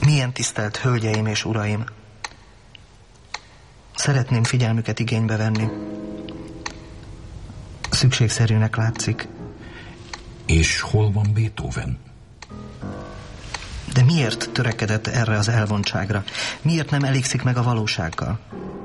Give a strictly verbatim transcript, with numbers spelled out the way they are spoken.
Milyen tisztelt hölgyeim és uraim! Szeretném figyelmüket igénybe venni. Szükségszerűnek látszik. És hol van Beethoven? De miért törekedett erre az elvontságra? Miért nem elégszik meg a valósággal?